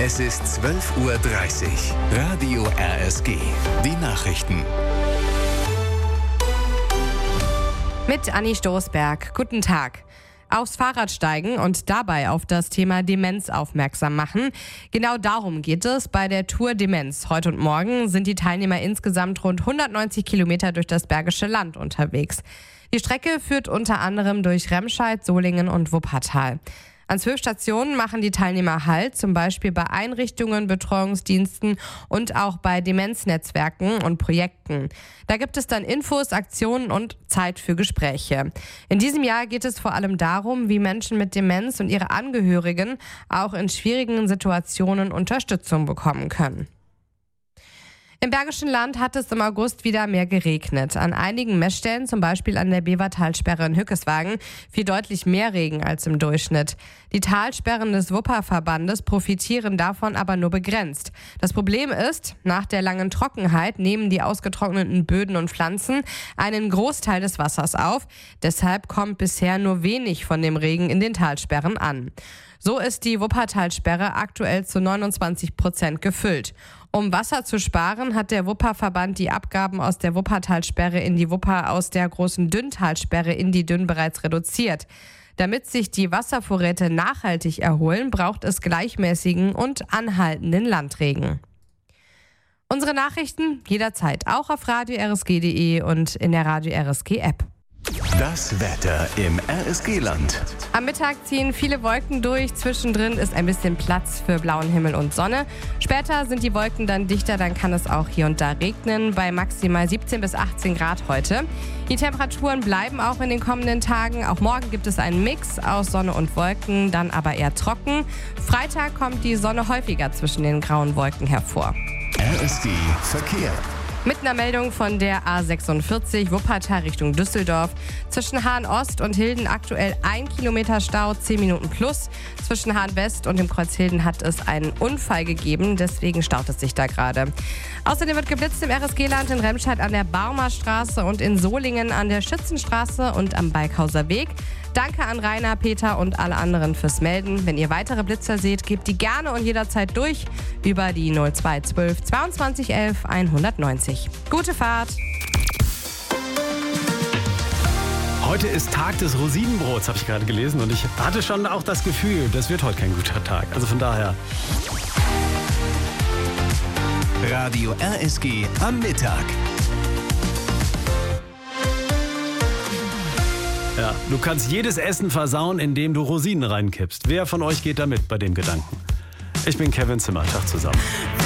Es ist 12:30 Uhr. Radio RSG. Die Nachrichten. Mit Anni Stoßberg. Guten Tag. Aufs Fahrrad steigen und dabei auf das Thema Demenz aufmerksam machen. Genau darum geht es bei der Tour Demenz. Heute und morgen sind die Teilnehmer insgesamt rund 190 Kilometer durch das Bergische Land unterwegs. Die Strecke führt unter anderem durch Remscheid, Solingen und Wuppertal. An 12 Stationen machen die Teilnehmer Halt, zum Beispiel bei Einrichtungen, Betreuungsdiensten und auch bei Demenznetzwerken und Projekten. Da gibt es dann Infos, Aktionen und Zeit für Gespräche. In diesem Jahr geht es vor allem darum, wie Menschen mit Demenz und ihre Angehörigen auch in schwierigen Situationen Unterstützung bekommen können. Im Bergischen Land hat es im August wieder mehr geregnet. An einigen Messstellen, zum Beispiel an der Bevertalsperre in Hückeswagen, fiel deutlich mehr Regen als im Durchschnitt. Die Talsperren des Wupperverbandes profitieren davon aber nur begrenzt. Das Problem ist, nach der langen Trockenheit nehmen die ausgetrockneten Böden und Pflanzen einen Großteil des Wassers auf. Deshalb kommt bisher nur wenig von dem Regen in den Talsperren an. So ist die Wuppertalsperre aktuell zu 29% gefüllt. Um Wasser zu sparen, hat der Wupperverband die Abgaben aus der Wuppertalsperre in die Wupper aus der großen Dünntalsperre in die Dünn bereits reduziert. Damit sich die Wasservorräte nachhaltig erholen, braucht es gleichmäßigen und anhaltenden Landregen. Unsere Nachrichten jederzeit auch auf radio-rsg.de und in der Radio RSG App. Das Wetter im RSG-Land. Am Mittag ziehen viele Wolken durch. Zwischendrin ist ein bisschen Platz für blauen Himmel und Sonne. Später sind die Wolken dann dichter, dann kann es auch hier und da regnen, bei maximal 17 bis 18 Grad heute. Die Temperaturen bleiben auch in den kommenden Tagen. Auch morgen gibt es einen Mix aus Sonne und Wolken, dann aber eher trocken. Freitag kommt die Sonne häufiger zwischen den grauen Wolken hervor. RSG Verkehr. Mit einer Meldung von der A46 Wuppertal Richtung Düsseldorf. Zwischen Hahn-Ost und Hilden aktuell 1 Kilometer Stau, 10 Minuten plus. Zwischen Hahn-West und dem Kreuz Hilden hat es einen Unfall gegeben, deswegen staut es sich da gerade. Außerdem wird geblitzt im RSG-Land in Remscheid an der Barmer Straße und in Solingen an der Schützenstraße und am Balkhauser Weg. Danke an Rainer, Peter und alle anderen fürs Melden. Wenn ihr weitere Blitzer seht, gebt die gerne und jederzeit durch über die 0212 22 11 190. Gute Fahrt! Heute ist Tag des Rosinenbrots, habe ich gerade gelesen. Und ich hatte schon auch das Gefühl, das wird heute kein guter Tag. Also von daher. Radio RSG am Mittag. Ja, du kannst jedes Essen versauen, indem du Rosinen reinkippst. Wer von euch geht da mit bei dem Gedanken? Ich bin Kevin Zimmer. Tag zusammen.